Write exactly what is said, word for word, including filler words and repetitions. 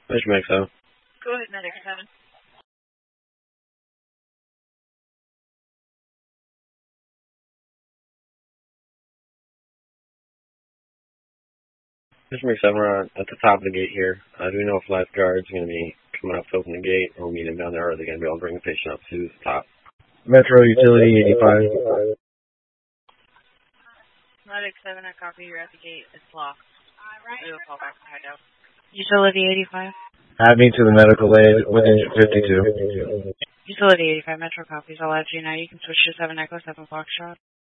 Mission Mike seven. Go ahead, Medic seven. Mission Mike seven, we're at the top of the gate here. Uh, do we know if lifeguard's going to be coming up to open the gate, or we'll meet him down there, or are they going to be able to bring the patient up to the top? Metro Utility eighty-five. Medic seven, I copy. You're at the gate. It's locked. We will call back to hideout. Utility eighty-five. Add me to the medical aid with engine fifty-two. Utility eighty-five, Metro copies. I'll add you now. You can switch to seven Echo seven Foxtrot.